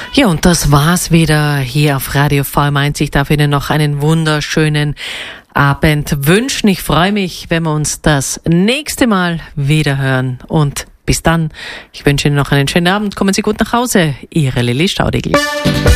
Ja, und das war's wieder hier auf Radio VM1. Ich darf Ihnen noch einen wunderschönen Abend wünschen. Ich freue mich, wenn wir uns das nächste Mal wieder hören. Und bis dann, ich wünsche Ihnen noch einen schönen Abend. Kommen Sie gut nach Hause. Ihre Lilly Staudigl.